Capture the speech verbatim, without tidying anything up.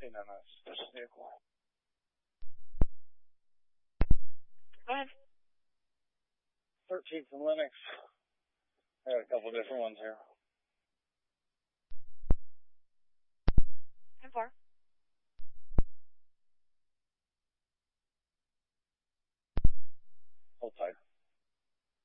thirteen on a suspicious vehicle. Go ahead. thirteen from Lennox. I got a couple different ones here.